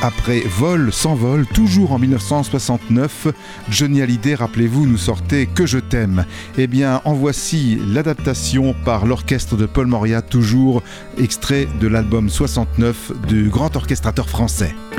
Après Vol, s'envole, toujours en 1969, Johnny Hallyday, rappelez-vous, nous sortait Que je t'aime. Eh bien, en voici l'adaptation par l'orchestre de Paul Mauriat, toujours extrait de l'album 69 du grand orchestrateur français.